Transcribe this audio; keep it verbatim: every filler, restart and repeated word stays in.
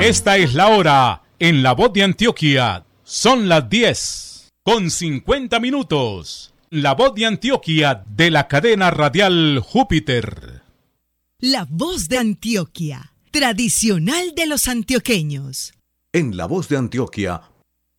Esta es la hora en La Voz de Antioquia. Son las diez con cincuenta minutos. La Voz de Antioquia de la cadena radial Júpiter. La Voz de Antioquia, tradicional de los antioqueños. En La Voz de Antioquia